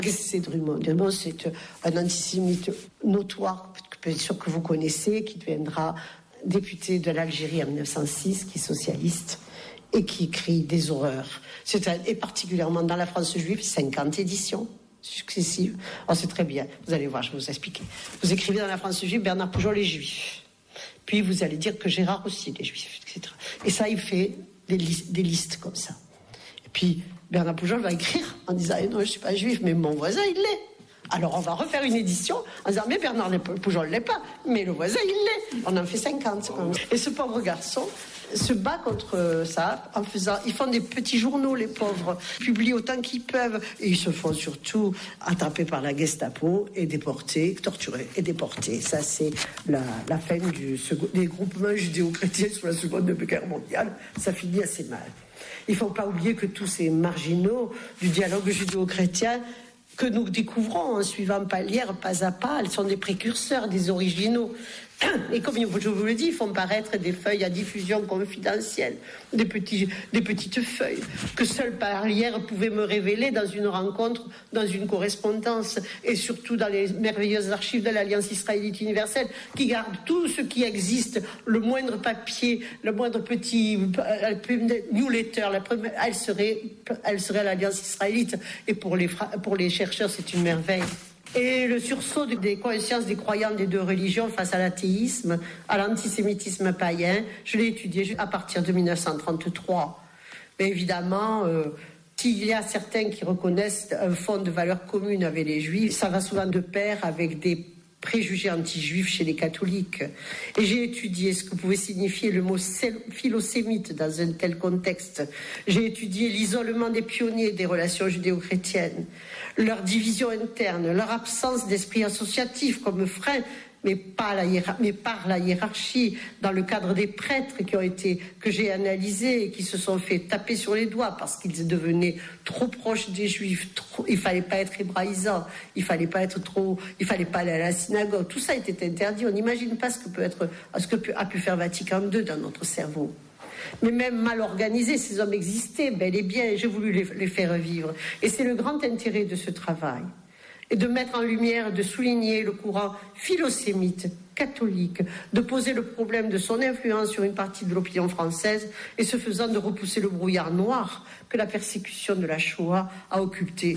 C'est Drummond. Drummond, c'est un antisémite notoire, bien sûr que vous connaissez, qui deviendra député de l'Algérie en 1906, qui est socialiste et qui écrit des horreurs. Et particulièrement dans la France juive, 50 éditions successives. Alors c'est très bien, vous allez voir, je vais vous expliquer. Vous écrivez dans la France juive, Bernard Pujol les Juifs. Puis vous allez dire que Gérard aussi les Juifs, etc. Et ça, il fait des listes comme ça. Et puis Bernard Pujol va écrire en disant non, je ne suis pas juif, mais mon voisin, il l'est. Alors on va refaire une édition en disant mais Bernard Pujol ne l'est pas, mais le voisin, il l'est. On en fait 50. Et ce pauvre garçon se bat contre ça en faisant... Ils font des petits journaux, les pauvres, ils publient autant qu'ils peuvent. Et ils se font surtout attraper par la Gestapo et déportés, torturés et déportés. Ça, c'est la fin des groupements judéo-chrétiens sous la Seconde Guerre mondiale. Ça finit assez mal. Il ne faut pas oublier que tous ces marginaux du dialogue judéo-chrétien que nous découvrons en suivant Palière pas à pas, elles sont des précurseurs, des originaux. Et comme je vous le dis, ils font paraître des feuilles à diffusion confidentielle, des petites feuilles que seul Palière pouvait me révéler dans une rencontre, dans une correspondance, et surtout dans les merveilleuses archives de l'Alliance israélite universelle, qui gardent tout ce qui existe, le moindre papier, le moindre petit newsletter, elle serait à l'Alliance israélite. Et pour les chercheurs, c'est une merveille. Et le sursaut des consciences des croyants des deux religions face à l'athéisme, à l'antisémitisme païen, je l'ai étudié à partir de 1933. Mais évidemment, s'il y a certains qui reconnaissent un fond de valeurs communes avec les juifs, ça va souvent de pair avec des préjugés anti-juifs chez les catholiques. Et j'ai étudié ce que pouvait signifier le mot philosémite dans un tel contexte. J'ai étudié l'isolement des pionniers des relations judéo-chrétiennes, leur division interne, leur absence d'esprit associatif comme frein, mais par la hiérarchie, dans le cadre des prêtres que j'ai analysés et qui se sont fait taper sur les doigts parce qu'ils devenaient trop proches des Juifs. Il fallait pas être hébraïsant, il fallait pas aller à la synagogue. Tout ça était interdit. On n'imagine pas ce que a pu faire Vatican II dans notre cerveau. Mais même mal organisés, ces hommes existaient bel et bien, et j'ai voulu les faire vivre. Et c'est le grand intérêt de ce travail. Et de mettre en lumière, de souligner le courant philosémite, catholique, de poser le problème de son influence sur une partie de l'opinion française, et ce faisant de repousser le brouillard noir que la persécution de la Shoah a occulté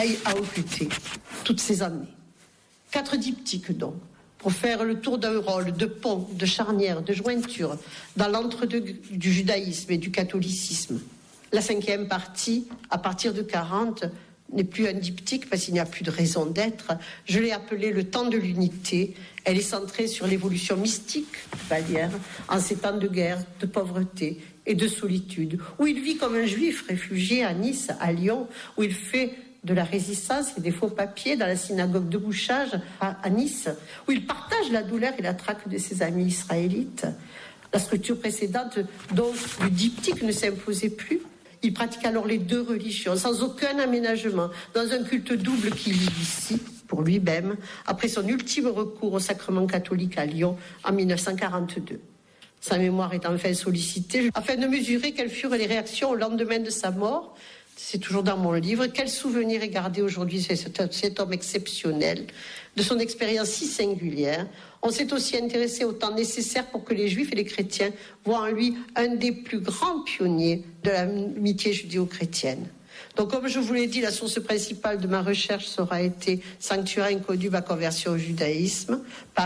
toutes ces années. 4 diptyques donc, pour faire le tour d'un rôle de pont, de charnière, de jointure, dans l'entre-deux du judaïsme et du catholicisme. La 5e partie, à partir de 40, n'est plus un diptyque parce qu'il n'y a plus de raison d'être. Je l'ai appelée le temps de l'unité. Elle est centrée sur l'évolution mystique de Palière en ces temps de guerre, de pauvreté et de solitude, où il vit comme un juif réfugié à Nice, à Lyon, où il fait de la résistance et des faux papiers dans la synagogue de Bouchage à Nice, où il partage la douleur et la traque de ses amis israélites. La structure précédente, donc, du diptyque ne s'imposait plus. Il pratique alors les deux religions, sans aucun aménagement, dans un culte double qu'il initie pour lui-même, après son ultime recours au sacrement catholique à Lyon en 1942. Sa mémoire est enfin sollicitée, afin de mesurer quelles furent les réactions au lendemain de sa mort. C'est toujours dans mon livre. Quel souvenir est gardé aujourd'hui de cet homme exceptionnel, de son expérience si singulière. On s'est aussi intéressé au temps nécessaire pour que les Juifs et les chrétiens voient en lui un des plus grands pionniers de l'amitié judéo-chrétienne. Donc, comme je vous l'ai dit, la source principale de ma recherche sera été Sanctuaire inconnu, ma conversion au judaïsme,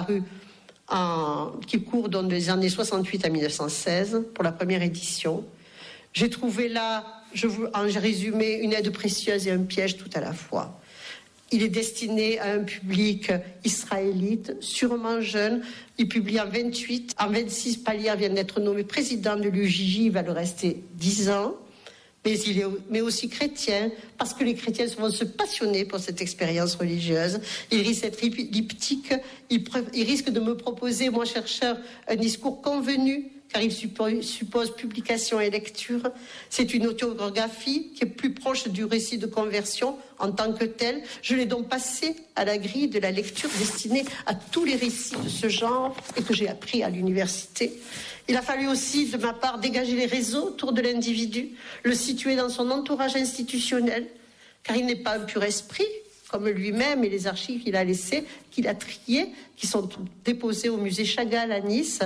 qui court dans les années 68 à 1916 pour la première édition. J'ai trouvé là, en résumé, une aide précieuse et un piège tout à la fois. Il est destiné à un public israélite, sûrement jeune. Il publie en 28. En 26, Palière vient d'être nommé président de l'UJJ. Il va le rester 10 ans. Mais aussi chrétien, parce que les chrétiens vont se passionner pour cette expérience religieuse. Il risque d'être diptyque. Il risque de me proposer, moi chercheur, un discours convenu, car il suppose publication et lecture. C'est une autobiographie qui est plus proche du récit de conversion en tant que tel. Je l'ai donc passé à la grille de la lecture destinée à tous les récits de ce genre et que j'ai appris à l'université. Il a fallu aussi, de ma part, dégager les réseaux autour de l'individu, le situer dans son entourage institutionnel, car il n'est pas un pur esprit, comme lui-même, et les archives qu'il a laissées, qu'il a triées, qui sont déposées au musée Chagall à Nice,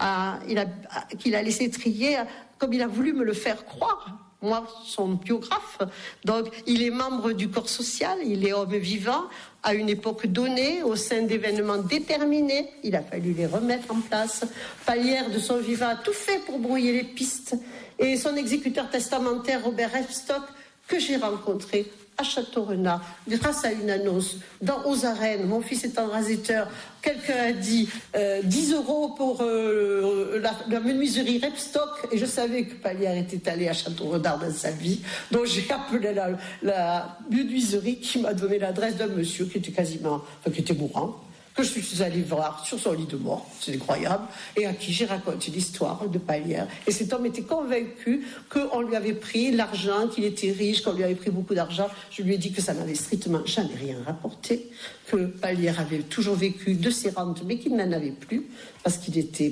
qu'il a laissé trier comme il a voulu me le faire croire. Moi, son biographe. Donc, il est membre du corps social, il est homme vivant, à une époque donnée, au sein d'événements déterminés. Il a fallu les remettre en place. Palière, de son vivant, a tout fait pour brouiller les pistes. Et son exécuteur testamentaire, Robert Repstock, que j'ai rencontré à Château-Renard, grâce à une annonce aux arènes, mon fils étant rasetteur, quelqu'un a dit 10 € pour la menuiserie Repstock, et je savais que Palière était allé à Château-Renard dans sa vie, donc j'ai appelé la menuiserie qui m'a donné l'adresse d'un monsieur qui était mourant, que je suis allée voir sur son lit de mort, c'est incroyable, et à qui j'ai raconté l'histoire de Palière. Et cet homme était convaincu qu'on lui avait pris l'argent, qu'il était riche, qu'on lui avait pris beaucoup d'argent. Je lui ai dit que ça n'avait strictement jamais rien rapporté, que Palière avait toujours vécu de ses rentes, mais qu'il n'en avait plus, parce qu'il était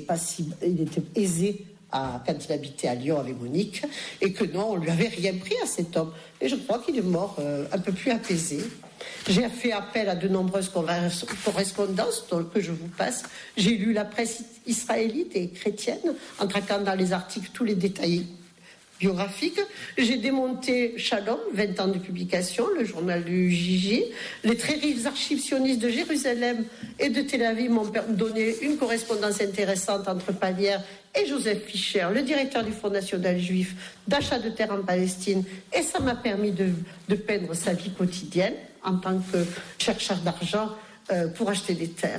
aisé quand il habitait à Lyon avec Monique, et que non, on lui avait rien pris à cet homme. Et je crois qu'il est mort un peu plus apaisé. J'ai fait appel à de nombreuses correspondances que je vous passe. J'ai lu la presse israélite et chrétienne en traquant dans les articles tous les détails biographiques. J'ai démonté Shalom, 20 ans de publication, le journal du Gigi. Les très riches archives sionistes de Jérusalem et de Tel Aviv m'ont donné une correspondance intéressante entre Palière et Joseph Fischer, le directeur du Fonds national juif d'achat de terres en Palestine. Et ça m'a permis de peindre sa vie quotidienne en tant que chercheur d'argent pour acheter des terres.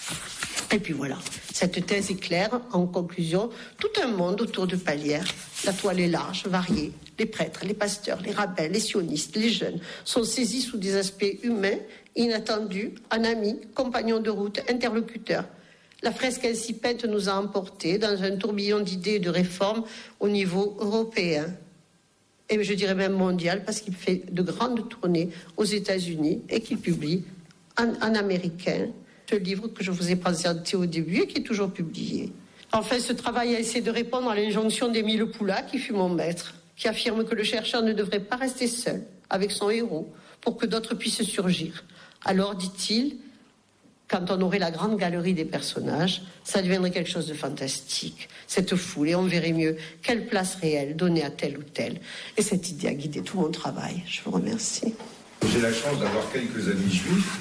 Et puis voilà, cette thèse est claire. En conclusion, tout un monde autour de Palière. La toile est large, variée. Les prêtres, les pasteurs, les rabbins, les sionistes, les jeunes sont saisis sous des aspects humains, inattendus, en amis, compagnons de route, interlocuteurs. La fresque ainsi peinte nous a emportés dans un tourbillon d'idées et de réformes au niveau européen. Et je dirais même mondial, parce qu'il fait de grandes tournées aux États-Unis et qu'il publie en américain ce livre que je vous ai présenté au début et qui est toujours publié. Enfin, ce travail a essayé de répondre à l'injonction d'Émile Poula, qui fut mon maître, qui affirme que le chercheur ne devrait pas rester seul avec son héros pour que d'autres puissent surgir. Alors, dit-il, quand on aurait la grande galerie des personnages, ça deviendrait quelque chose de fantastique, cette foule, et on verrait mieux quelle place réelle donner à tel ou tel. Et cette idée a guidé tout mon travail. Je vous remercie. J'ai la chance d'avoir quelques amis juifs,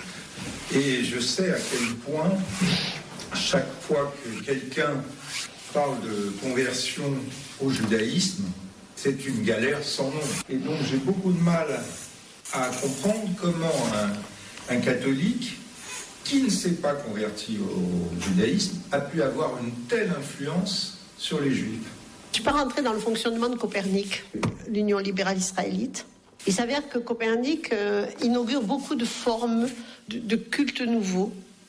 et je sais à quel point, chaque fois que quelqu'un parle de conversion au judaïsme, c'est une galère sans nom. Et donc j'ai beaucoup de mal à comprendre comment un catholique qui ne s'est pas converti au judaïsme a pu avoir une telle influence sur les juifs. Je ne peux pas rentrer dans le fonctionnement de Copernic, l'Union libérale israélite. Il s'avère que Copernic inaugure beaucoup de formes de cultes nouveaux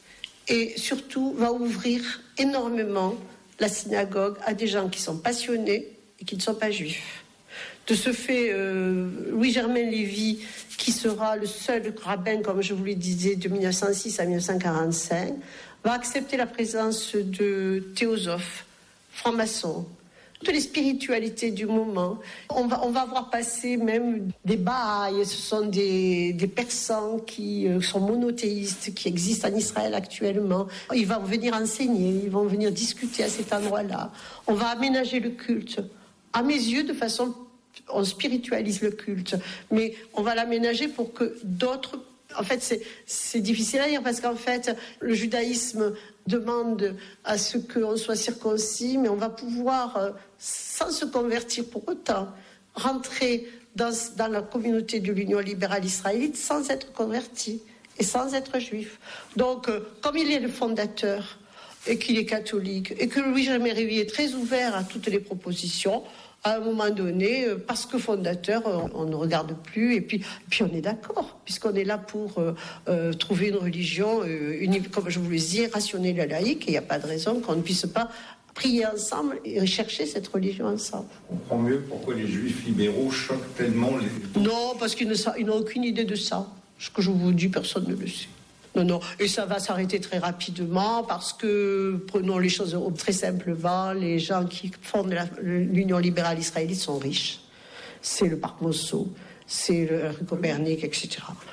et surtout va ouvrir énormément la synagogue à des gens qui sont passionnés et qui ne sont pas juifs. De ce fait, Louis-Germain Lévy, qui sera le seul rabbin, comme je vous le disais, de 1906 à 1945, va accepter la présence de théosophes, francs-maçons, toutes les spiritualités du moment. On va voir passer même des Bahaïs, ce sont des persans qui sont monothéistes, qui existent en Israël actuellement. Ils vont venir enseigner, ils vont venir discuter à cet endroit-là. On va aménager le culte. À mes yeux, de façon... On spiritualise le culte, mais on va l'aménager pour que d'autres... En fait, c'est difficile à dire parce qu'en fait, le judaïsme demande à ce qu'on soit circoncis, mais on va pouvoir, sans se convertir pour autant, rentrer dans la communauté de l'Union libérale israélite sans être converti et sans être juif. Donc, comme il est le fondateur et qu'il est catholique et que Louis-Germain Lévy est très ouvert à toutes les propositions, à un moment donné, parce que fondateur, on ne regarde plus, et puis on est d'accord, puisqu'on est là pour trouver une religion, comme je vous le disais, rationnelle et laïque, et il n'y a pas de raison qu'on ne puisse pas prier ensemble et chercher cette religion ensemble. On comprend mieux pourquoi les juifs libéraux choquent tellement les... Non, parce qu'ils n'ont aucune idée de ça. Ce que je vous dis, personne ne le sait. Non, et ça va s'arrêter très rapidement parce que, prenons les choses très simplement, les gens qui fondent l'Union libérale israélite sont riches. C'est le parc Mosso, c'est le Copernic, etc.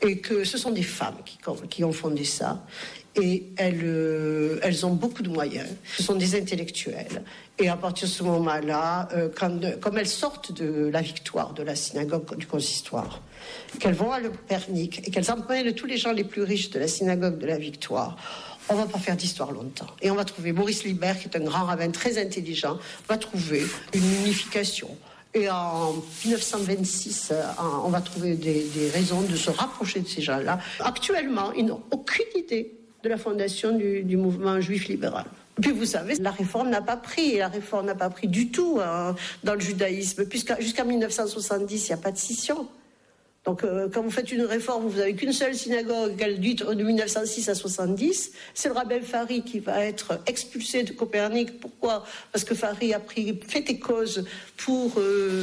et que ce sont des femmes qui ont fondé ça. Et elles ont beaucoup de moyens. Ce sont des intellectuels. Et à partir de ce moment-là, comme elles sortent de la victoire de la synagogue du consistoire, qu'elles vont à Copernic et qu'elles emmènent tous les gens les plus riches de la synagogue de la victoire, on ne va pas faire d'histoire longtemps. Et on va trouver Maurice Libert, qui est un grand rabbin très intelligent, va trouver une unification. Et en 1926, on va trouver des raisons de se rapprocher de ces gens-là. Actuellement, ils n'ont aucune idée de la fondation du mouvement juif libéral. Et puis vous savez, la réforme n'a pas pris du tout dans le judaïsme, puisque jusqu'en 1970, il n'y a pas de scission. Donc quand vous faites une réforme, vous n'avez qu'une seule synagogue, elle dure de 1906 à 70, c'est le rabbin Fari qui va être expulsé de Copernic. Pourquoi ? Parce que Fari a fait des causes pour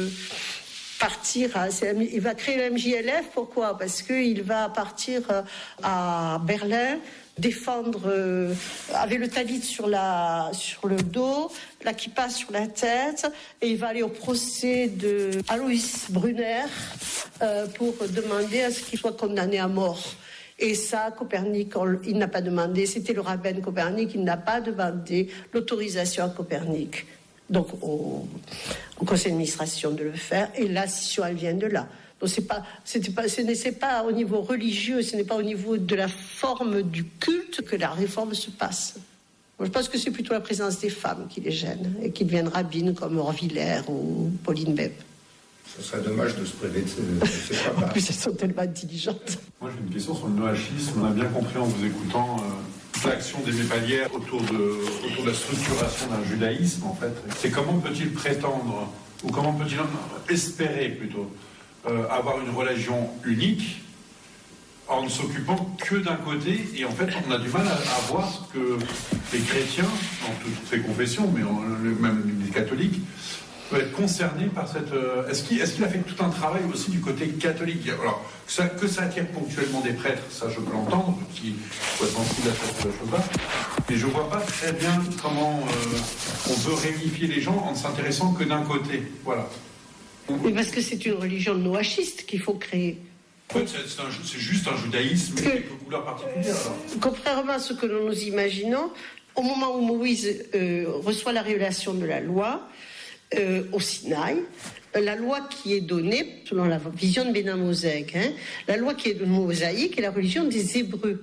partir, il va créer le MJLF. Pourquoi ? Parce qu'il va partir à Berlin, défendre avec le talit sur le dos, la kippa sur la tête, et il va aller au procès de Alois Brunner pour demander à ce qu'il soit condamné à mort. Et ça, Copernic, il n'a pas demandé. C'était le rabbin Copernic, il n'a pas demandé l'autorisation à Copernic. Donc au conseil d'administration de le faire, et la scission, elle vient de là. Donc ce n'est pas au niveau religieux, ce n'est pas au niveau de la forme du culte que la réforme se passe. Moi, je pense que c'est plutôt la présence des femmes qui les gêne et qui deviennent rabbines comme Orvillers ou Pauline Beb. Ce serait dommage de se priver de ces femmes. En plus, elles sont tellement intelligentes. Moi, j'ai une question sur le noachisme. On a bien compris en vous écoutant l'action d'Aimé Vallière autour de la structuration d'un judaïsme, en fait. C'est comment peut-il prétendre, ou comment peut-il espérer plutôt, avoir une religion unique en ne s'occupant que d'un côté, et en fait on a du mal à voir ce que les chrétiens, dans toutes ces confessions, mais même les catholiques, peuvent être concernés par cette... Est-ce qu'il a fait tout un travail aussi du côté catholique ? Alors, que ça attire ponctuellement des prêtres, ça je peux l'entendre, qui soient sensibles à cette chose-là, mais je ne vois pas très bien comment on peut réunifier les gens en ne s'intéressant que d'un côté. Voilà. Mais parce que c'est une religion noachiste qu'il faut créer. En fait, c'est juste un judaïsme avec quelques couleurs particulières. Contrairement à ce que nous imaginons, au moment où Moïse reçoit la révélation de la loi au Sinaï, la loi qui est donnée, selon la vision de Ben Mosek, la loi qui est mosaïque est la religion des Hébreux.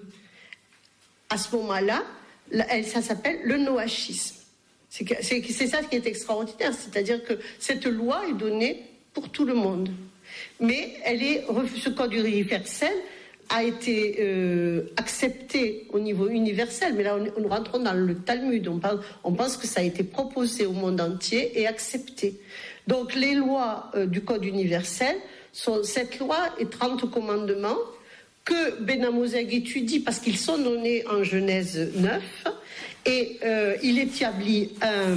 À ce moment-là, ça s'appelle le noachisme. C'est ça qui est extraordinaire, c'est-à-dire que cette loi est donnée pour tout le monde. Mais ce code universel a été accepté au niveau universel. Mais là, nous rentrons dans le Talmud. On pense que ça a été proposé au monde entier et accepté. Donc, les lois du code universel sont cette loi et 30 commandements que Ben Mosek étudie parce qu'ils sont donnés en Genèse 9. Et il établit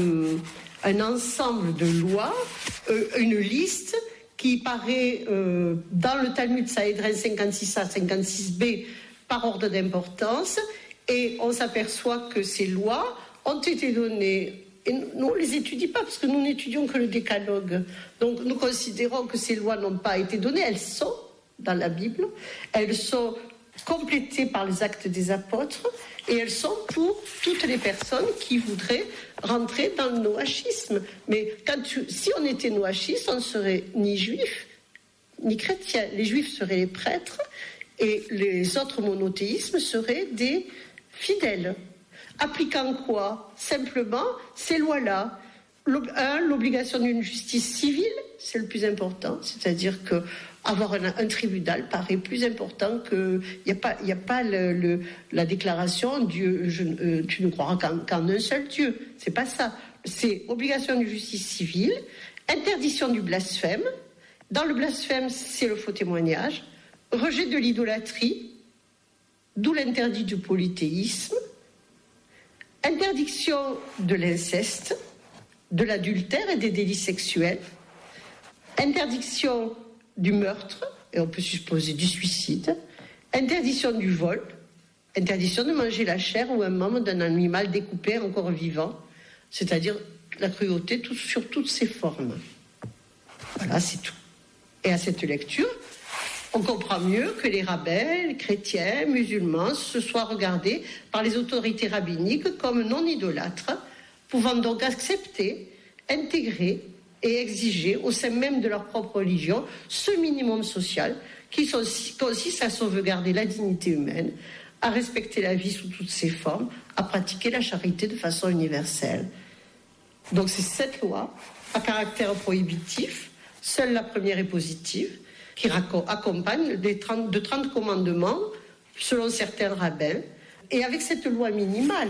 un ensemble de lois, une liste qui paraît dans le Talmud Sanhédrin 56a, 56b par ordre d'importance, et on s'aperçoit que ces lois ont été données, et nous on ne les étudie pas parce que nous n'étudions que le décalogue. Donc nous considérons que ces lois n'ont pas été données, elles sont dans la Bible, elles sont complétées par les actes des apôtres, et elles sont pour toutes les personnes qui voudraient rentrer dans le noachisme. Mais si on était noachiste, on ne serait ni juif, ni chrétien. Les juifs seraient les prêtres, et les autres monothéismes seraient des fidèles. Appliquant quoi ? Simplement ces lois-là. L'obligation d'une justice civile, c'est le plus important, c'est-à-dire que avoir un tribunal paraît plus important que... Il n'y a pas la déclaration Dieu, tu ne croiras qu'en un seul Dieu. C'est pas ça. C'est obligation de justice civile, interdiction du blasphème. Dans le blasphème, c'est le faux témoignage, rejet de l'idolâtrie, d'où l'interdit du polythéisme, interdiction de l'inceste, de l'adultère et des délits sexuels, interdiction du meurtre, et on peut supposer du suicide, interdiction du vol, interdiction de manger la chair ou un membre d'un animal découpé encore vivant, c'est-à-dire la cruauté sur toutes ses formes. Voilà, c'est tout. Et à cette lecture, On comprend mieux que les rabbins, les chrétiens, musulmans, se soient regardés par les autorités rabbiniques comme non idolâtres, pouvant donc accepter, intégrer et exiger au sein même de leur propre religion ce minimum social qui consiste à sauvegarder la dignité humaine, à respecter la vie sous toutes ses formes, à pratiquer la charité de façon universelle. Donc c'est cette loi à caractère prohibitif, seule la première est positive, qui accompagne de 30 commandements selon certains rabbins. Et avec cette loi minimale,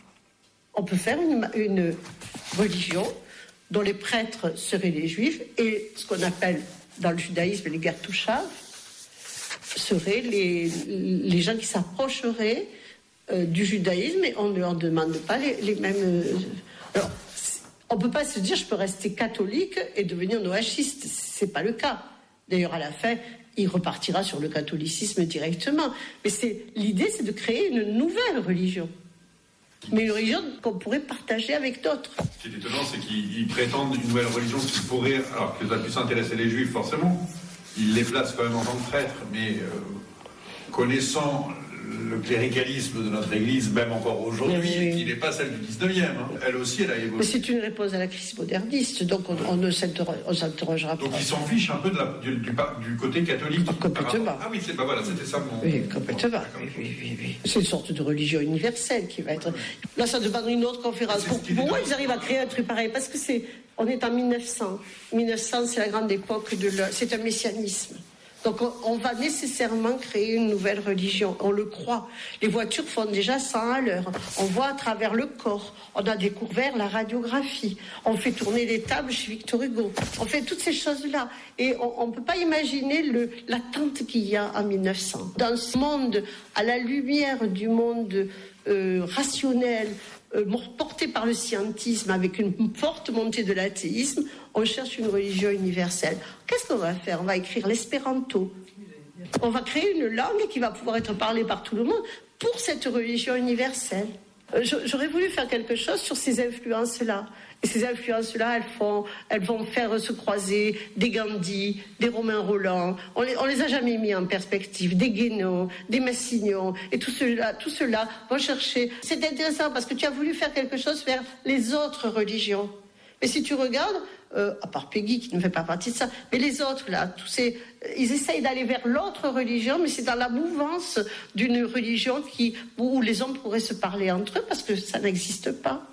on peut faire une religion dont les prêtres seraient les juifs et ce qu'on appelle dans le judaïsme les gertushav seraient les gens qui s'approcheraient du judaïsme, et on ne leur demande pas les mêmes... Alors, on ne peut pas se dire je peux rester catholique et devenir noachiste, ce n'est pas le cas. D'ailleurs, à la fin, il repartira sur le catholicisme directement. Mais l'idée, c'est de créer une nouvelle religion. Mais une religion qu'on pourrait partager avec d'autres. Ce qui est étonnant, c'est qu'ils prétendent une nouvelle religion qui pourrait, alors que ça puisse intéresser les juifs, forcément, ils les placent quand même en tant que prêtres, mais connaissant le cléricalisme de notre Église, même encore aujourd'hui, qui n'est pas celle du 19e. Hein. Elle aussi, elle a évolué. Mais c'est une réponse à la crise moderniste, donc on ne s'interrogera pas. Donc ils s'en fichent un peu du côté catholique. Complètement. Ah oui, voilà, c'était ça mon... Oui, complètement. Oui. C'est une sorte de religion universelle qui va être... Là, ça demande une autre conférence. Pourquoi ils arrivent à créer un truc pareil? Parce que on est en 1900. 1900, c'est la grande époque c'est un messianisme. Donc on va nécessairement créer une nouvelle religion, on le croit. Les voitures font déjà 100 à l'heure, on voit à travers le corps, on a découvert la radiographie, on fait tourner les tables chez Victor Hugo, on fait toutes ces choses-là. Et on ne peut pas imaginer l'attente qu'il y a en 1900. Dans ce monde, à la lumière du monde rationnel, porté par le scientisme, avec une forte montée de l'athéisme, on cherche une religion universelle. Qu'est-ce qu'on va faire? On va écrire l'espéranto. On va créer une langue qui va pouvoir être parlée par tout le monde pour cette religion universelle. J'aurais voulu faire quelque chose sur ces influences-là. Et ces influences-là, elles vont faire se croiser des Gandhi, des Romain Rolland. On les a jamais mis en perspective. Des Guénon, des Massignon. Et tout cela vont chercher. C'est intéressant parce que tu as voulu faire quelque chose vers les autres religions. Et si tu regardes, à part Peggy qui ne fait pas partie de ça, mais les autres là, ils essayent d'aller vers l'autre religion, mais c'est dans la mouvance d'une religion où les hommes pourraient se parler entre eux parce que ça n'existe pas.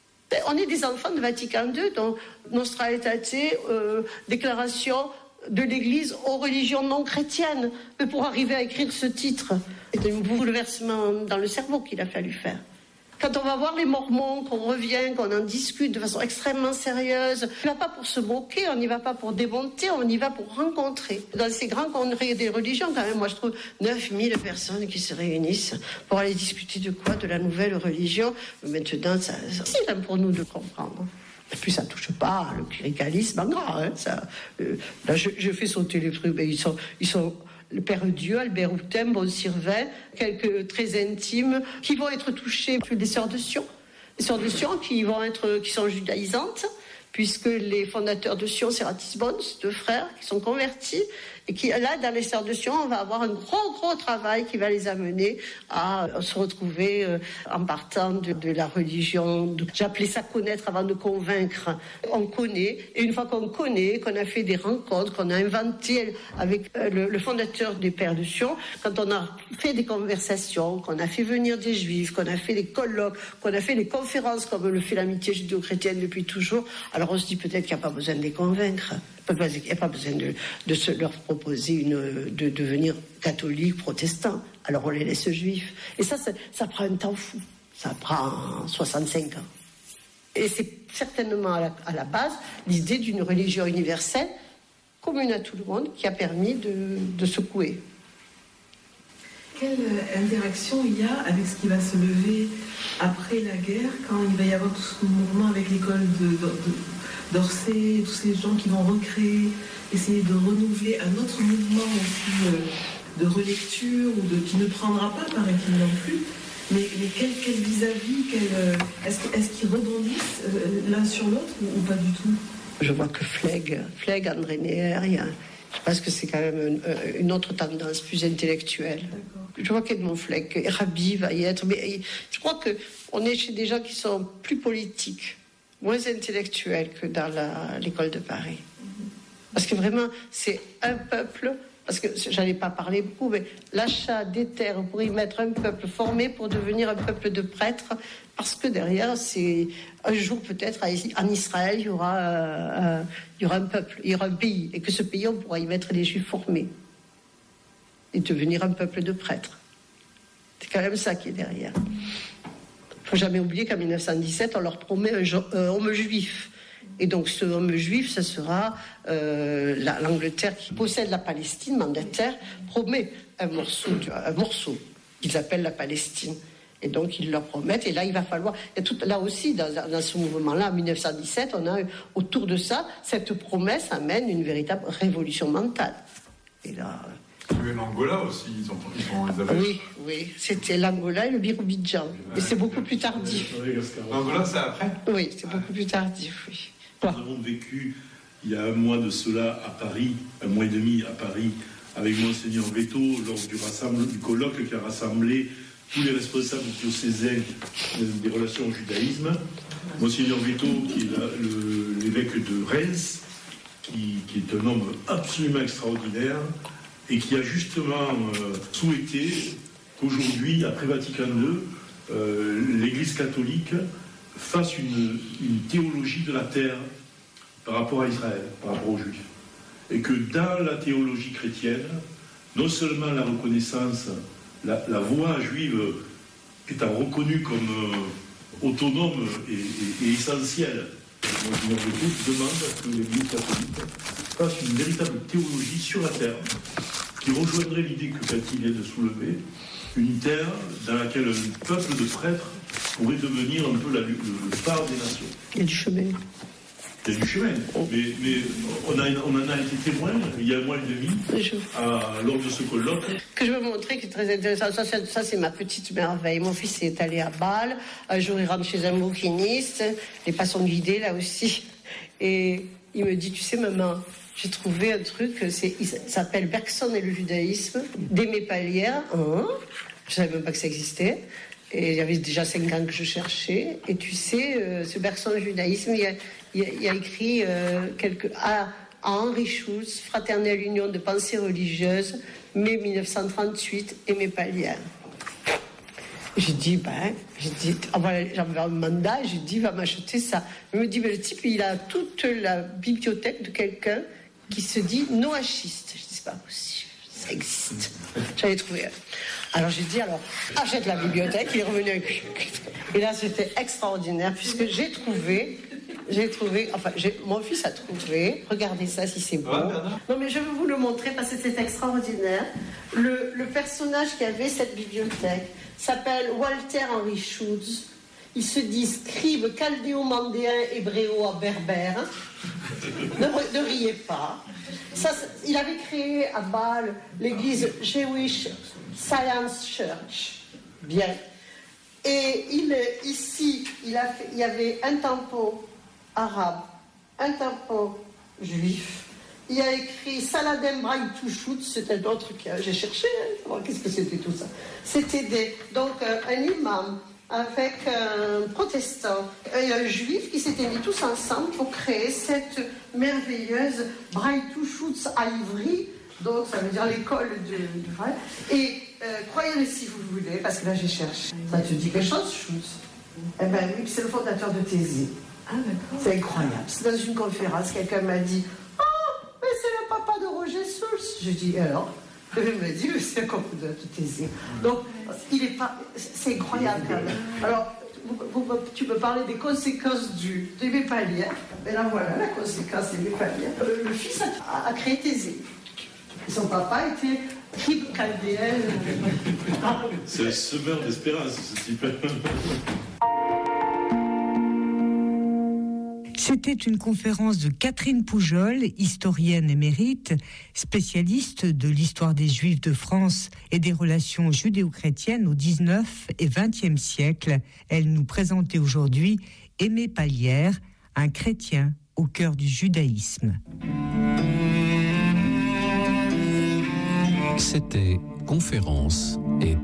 On est des enfants de Vatican II, dont Nostra Aetate, déclaration de l'Église aux religions non chrétiennes. Mais pour arriver à écrire ce titre, c'est un bouleversement dans le cerveau qu'il a fallu faire. Quand on va voir les Mormons, qu'on revient, qu'on en discute de façon extrêmement sérieuse, on n'y va pas pour se moquer, on n'y va pas pour démonter, on y va pour rencontrer. Dans ces grands congrès des religions, quand même, moi je trouve 9000 personnes qui se réunissent pour aller discuter de quoi? De la nouvelle religion. Maintenant, c'est simple pour nous de comprendre. Et puis ça ne touche pas le cléricalisme en gras. Hein, là, je fais sauter les trucs, mais ils sont le Père Dieu, Albert Houtem, Bon Sirvin, quelques très intimes, qui vont être touchés, puis des sœurs de Sion. Les sœurs de Sion qui sont judaïsantes, puisque les fondateurs de Sion, c'est Ratisbonne, deux frères qui sont convertis, et qui, là, dans les sœurs de Sion, on va avoir un gros travail qui va les amener à se retrouver en partant de la religion. J'appelais ça connaître avant de convaincre. On connaît, et une fois qu'on connaît, qu'on a fait des rencontres, qu'on a inventé avec le fondateur des Pères de Sion, quand on a fait des conversations, qu'on a fait venir des Juifs, qu'on a fait des colloques, qu'on a fait des conférences comme le fait l'amitié judéo-chrétienne depuis toujours, alors on se dit peut-être qu'il n'y a pas besoin de les convaincre. Il n'y a pas besoin de se leur proposer de devenir catholiques, protestants. Alors on les laisse juifs. Et ça prend un temps fou. Ça prend 65 ans. Et c'est certainement à la base l'idée d'une religion universelle commune à tout le monde qui a permis de secouer. Quelle interaction il y a avec ce qui va se lever après la guerre, quand il va y avoir tout ce mouvement avec l'école d'Orsay, tous ces gens qui vont recréer, essayer de renouveler un autre mouvement aussi de relecture, qui ne prendra pas, paraît-il non plus, mais quel vis-à-vis, est-ce qu'ils rebondissent l'un sur l'autre ou pas du tout? Je vois que Flegg, André Neher, il Parce que c'est quand même une autre tendance plus intellectuelle. D'accord. Je vois qu'Edmond Fleck, Rabi va y être, mais je crois qu'on est chez des gens qui sont plus politiques, moins intellectuels que dans l'école de Paris. Parce que vraiment, c'est un peuple, parce que j'allais pas parler beaucoup, mais l'achat des terres pour y mettre un peuple formé pour devenir un peuple de prêtres, parce que derrière, c'est un jour peut-être en Israël, il y aura un peuple, il y aura un pays, et que ce pays, on pourra y mettre les Juifs formés et devenir un peuple de prêtres. C'est quand même ça qui est derrière. Il ne faut jamais oublier qu'en 1917, on leur promet un homme juif. Et donc ce homme juif, ce sera l'Angleterre qui possède la Palestine, mandataire, promet un morceau qu'ils appellent la Palestine. Et donc ils leur promettent, et là il va falloir, là aussi dans ce mouvement-là, en 1917, on a autour de ça, cette promesse amène une véritable révolution mentale. Et là... Il y a eu l'Angola aussi, ils avaient... Oui, c'était l'Angola et le Birubidjan. Mais c'est beaucoup plus tardif. L'Angola, c'est après ? Oui, c'est beaucoup plus tardif, oui. Nous avons vécu, il y a un mois de cela, à Paris, un mois et demi à Paris, avec Monseigneur Veto, lors du colloque qui a rassemblé tous les responsables diocésains des relations au judaïsme. Monseigneur Veto, qui est l'évêque de Reims, qui est un homme absolument extraordinaire, et qui a justement souhaité qu'aujourd'hui, après Vatican II, l'Église catholique fasse une théologie de la terre par rapport à Israël, par rapport aux Juifs. Et que dans la théologie chrétienne, non seulement la reconnaissance, la voix juive étant reconnue comme autonome et essentielle, Monseigneur Veto demande que l'Église catholique fasse une véritable théologie sur la terre, qui rejoindrait l'idée que Cathy vient de soulever, une terre dans laquelle un peuple de prêtres pourrait devenir un peu le phare des nations. Il y a du chemin. Il y a du chemin, mais on en a été témoin il y a un mois et demi lors de ce colloque. Ce que je veux montrer qui est très intéressant, ça c'est ma petite merveille. Mon fils est allé à Bâle, un jour il rentre chez un bouquiniste, les pas sont guidés là aussi, et il me dit, tu sais maman, j'ai trouvé un truc, ça s'appelle Bergson et le judaïsme, d'Aimé Pallière, je ne savais même pas que ça existait, et il y avait déjà 5 ans que je cherchais, et tu sais, ce Bergson et le judaïsme, il y a écrit à Henri Schulz, Fraternelle Union de pensée religieuse, mai 1938, Aimé Pallière. J'ai dit, j'avais un mandat, j'ai dit, va m'acheter ça. Il me dit, mais le type, il a toute la bibliothèque de quelqu'un qui se dit noachiste. Je dis, c'est pas possible, ça existe. J'avais trouvé. Alors j'ai dit, achète la bibliothèque, il est revenu avec. Et là, c'était extraordinaire, puisque mon fils a trouvé, regardez ça si c'est beau. Non mais je veux vous le montrer parce que c'est extraordinaire. Le personnage qui avait cette bibliothèque s'appelle Walter Henry Schulz. Il se dit scribe chaldéo-mandéen hébréo-berbère. Ne riez pas. Ça, il avait créé à Bâle l'église Jewish Science Church. Bien. Et il y avait un tampon arabe, un tampon juif. Il a écrit Saladin Braïtouchout, c'était d'autres que j'ai cherché, qu'est-ce que c'était tout ça. C'était un imam avec un protestant et un juif qui s'étaient mis tous ensemble pour créer cette merveilleuse Braïtouchout à Ivry, donc ça veut dire l'école du vrai. Et croyez-le si vous voulez, parce que là j'ai cherché. Ça te dit quelque chose, Schulz? Eh bien oui, c'est le fondateur de Thésée. Ah d'accord. C'est incroyable. C'est dans une conférence, quelqu'un m'a dit « Oh, mais c'est le papa de Roger Schulz !» Je dis « Alors ?» Il m'a dit « C'est un fondateur de Thésée. » Donc, il est pas... C'est incroyable quand même. Alors, tu me parlais des conséquences d'Aimé Pallière. Et là voilà, la conséquence d'Aimé Pallière. Le fils a créé Thésée. Son papa était type chaldéen. C'est un semeur d'espérance, ce type. C'était une conférence de Catherine Poujol, historienne émérite, spécialiste de l'histoire des Juifs de France et des relations judéo-chrétiennes au XIXe et XXe siècle. Elle nous présentait aujourd'hui Aimé Pallière, un chrétien au cœur du judaïsme. C'était Conférence et